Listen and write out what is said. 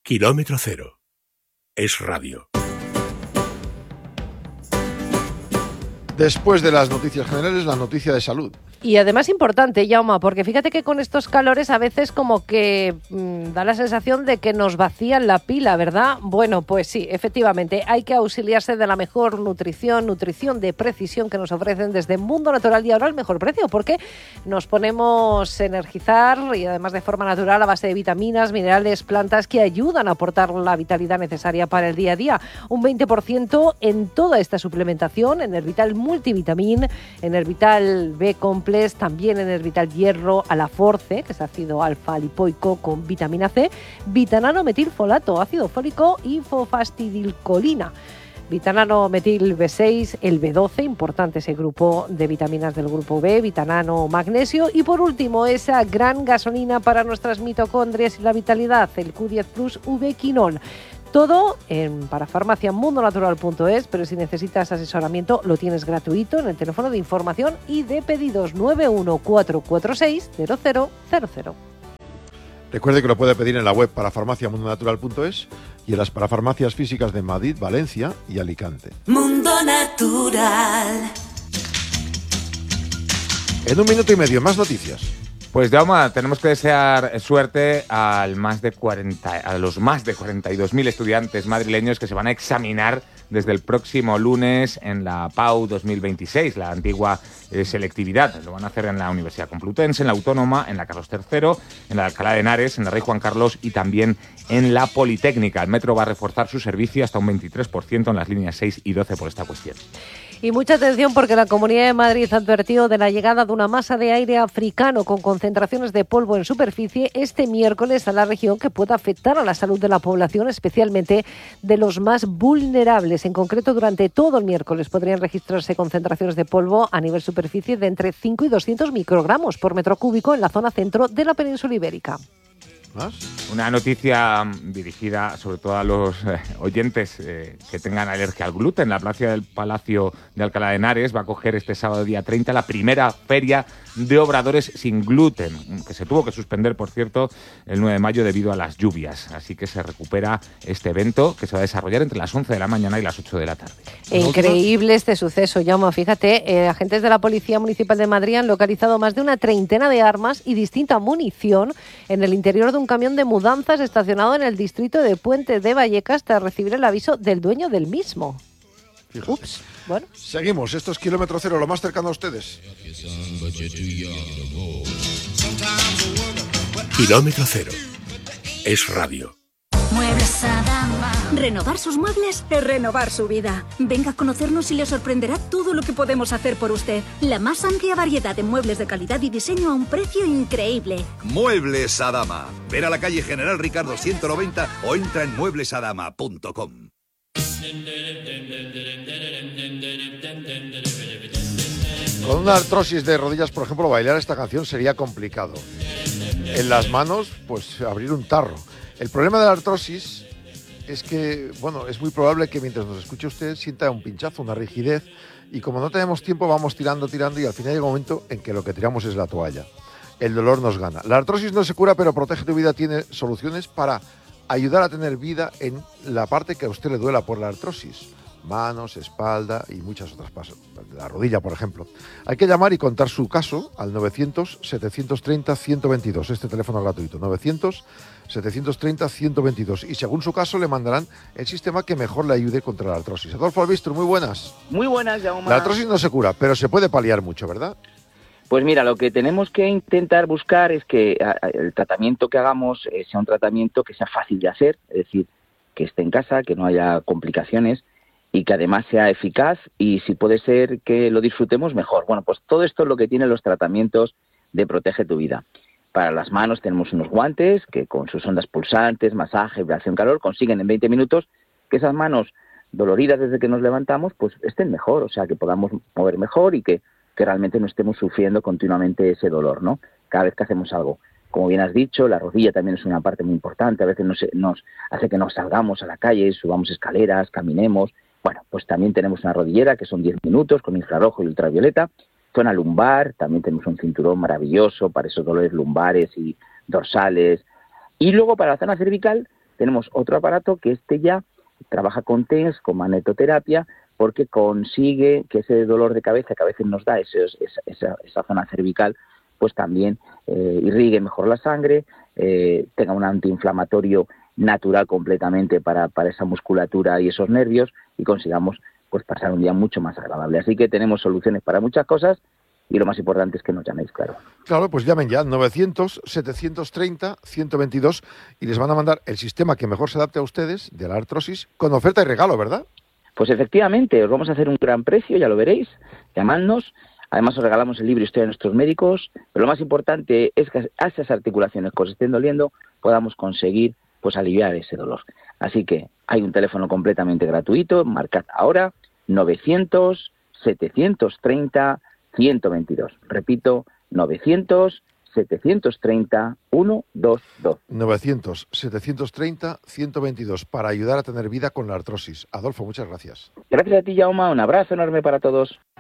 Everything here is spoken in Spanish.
Kilómetro Cero. Es radio. Después de las noticias generales, la noticia de salud. Y además importante, Jaume, porque fíjate que con estos calores a veces como que da la sensación de que nos vacían la pila, ¿verdad? Bueno, pues sí, efectivamente, hay que auxiliarse de la mejor nutrición de precisión que nos ofrecen desde Mundo Natural y ahora al mejor precio, porque nos ponemos a energizar y además de forma natural a base de vitaminas, minerales, plantas que ayudan a aportar la vitalidad necesaria para el día a día. Un 20% en toda esta suplementación, en Hervital Multivitamin, en Hervital B Complex, también en Hervital Hierro, Alaforce, que es ácido alfa-lipoico con vitamina C, Vitanano metilfolato, ácido fólico y fosfatidilcolina. Vitanano metil B6, el B12, importante ese grupo de vitaminas del grupo B, vitanano magnesio y por último esa gran gasolina para nuestras mitocondrias y la vitalidad, el Q10 Plus V-Quinol. Todo en parafarmaciamundonatural.es, pero si necesitas asesoramiento lo tienes gratuito en el teléfono de información y de pedidos 914460000. Recuerde que lo puede pedir en la web parafarmaciamundonatural.es y en las parafarmacias físicas de Madrid, Valencia y Alicante. Mundo Natural. En 1 minuto y medio, más noticias. Pues Jaume, tenemos que desear suerte a los más de 42.000 estudiantes madrileños que se van a examinar desde el próximo lunes en la PAU 2026, la antigua selectividad. Lo van a hacer en la Universidad Complutense, en la Autónoma, en la Carlos III, en la Alcalá de Henares, en la Rey Juan Carlos y también en la Politécnica. El metro va a reforzar su servicio hasta un 23% en las líneas 6 y 12 por esta cuestión. Y mucha atención porque la Comunidad de Madrid ha advertido de la llegada de una masa de aire africano con concentraciones de polvo en superficie este miércoles a la región que puede afectar a la salud de la población, especialmente de los más vulnerables. En concreto, durante todo el miércoles podrían registrarse concentraciones de polvo a nivel superficie de entre 5 y 200 microgramos por metro cúbico en la zona centro de la península ibérica. ¿Más? Una noticia dirigida sobre todo a los oyentes que tengan alergia al gluten. La Plaza del Palacio de Alcalá de Henares va a acoger este sábado día 30 la primera feria de obradores sin gluten, que se tuvo que suspender, por cierto, el 9 de mayo debido a las lluvias. Así que se recupera este evento que se va a desarrollar entre las 11 de la mañana y las 8 de la tarde. Increíble este suceso, Jaume. Fíjate, agentes de la Policía Municipal de Madrid han localizado más de una treintena de armas y distinta munición en el interior de un camión de mudanzas estacionado en el distrito de Puente de Vallecas tras recibir el aviso del dueño del mismo. Fíjate. Ups, bueno. Seguimos, esto es Kilómetro Cero, lo más cercano a ustedes. Kilómetro Cero. Es radio. Muebles Adama. Renovar sus muebles es renovar su vida. Venga a conocernos y le sorprenderá todo lo que podemos hacer por usted. La más amplia variedad de muebles de calidad y diseño a un precio increíble. Muebles Adama. Ver a la calle General Ricardo 190 o entra en mueblesadama.com. Con una artrosis de rodillas, por ejemplo, bailar esta canción sería complicado. En las manos, pues abrir un tarro. El problema de la artrosis es que, bueno, es muy probable que mientras nos escuche usted sienta un pinchazo, una rigidez, y como no tenemos tiempo vamos tirando y al final llega un momento en que lo que tiramos es la toalla. El dolor nos gana. La artrosis no se cura, pero Protege tu Vida tiene soluciones para ayudar a tener vida en la parte que a usted le duela por la artrosis. Manos, espalda y muchas otras cosas. La rodilla, por ejemplo. Hay que llamar y contar su caso al 900-730-122. Este teléfono gratuito. 900-730-122. Y según su caso le mandarán el sistema que mejor le ayude contra la artrosis. Adolfo Albistro, muy buenas. Muy buenas, Jaume. La artrosis no se cura, pero se puede paliar mucho, ¿verdad? Pues mira, lo que tenemos que intentar buscar es que el tratamiento que hagamos sea un tratamiento que sea fácil de hacer, es decir, que esté en casa, que no haya complicaciones y que además sea eficaz y si puede ser que lo disfrutemos mejor. Bueno, pues todo esto es lo que tienen los tratamientos de Protege tu Vida. Para las manos tenemos unos guantes que con sus ondas pulsantes, masaje, vibración, calor, consiguen en 20 minutos que esas manos doloridas desde que nos levantamos pues estén mejor, o sea, que podamos mover mejor y que realmente no estemos sufriendo continuamente ese dolor, ¿no? Cada vez que hacemos algo. Como bien has dicho, la rodilla también es una parte muy importante, a veces nos hace que nos salgamos a la calle, subamos escaleras, caminemos. Bueno, pues también tenemos una rodillera que son 10 minutos con infrarrojo y ultravioleta. Zona lumbar, también tenemos un cinturón maravilloso para esos dolores lumbares y dorsales. Y luego para la zona cervical tenemos otro aparato que ya trabaja con TENS, con magnetoterapia, porque consigue que ese dolor de cabeza que a veces nos da esa zona cervical, pues también irrigue mejor la sangre, tenga un antiinflamatorio natural completamente para esa musculatura y esos nervios, y consigamos pues pasar un día mucho más agradable. Así que tenemos soluciones para muchas cosas, y lo más importante es que nos llaméis, claro. Claro, pues llamen ya, 900-730-122, y les van a mandar el sistema que mejor se adapte a ustedes, de la artrosis, con oferta y regalo, ¿verdad? Pues efectivamente, os vamos a hacer un gran precio, ya lo veréis, llamadnos. Además os regalamos el libro Historia de nuestros médicos, pero lo más importante es que a esas articulaciones que os estén doliendo podamos conseguir pues aliviar ese dolor. Así que hay un teléfono completamente gratuito, marcad ahora 900-730-122. Repito, 900-730-122. 900-730-122 para ayudar a tener vida con la artrosis. Adolfo, muchas gracias. Gracias a ti, Jaume. Un abrazo enorme para todos.